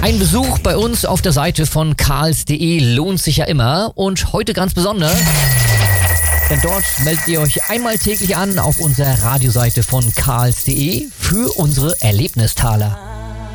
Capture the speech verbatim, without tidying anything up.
Ein Besuch bei uns auf der Seite von karls punkt de lohnt sich ja immer und heute ganz besonders, denn dort meldet ihr euch einmal täglich an auf unserer Radioseite von karls punkt de für unsere Erlebnistaler.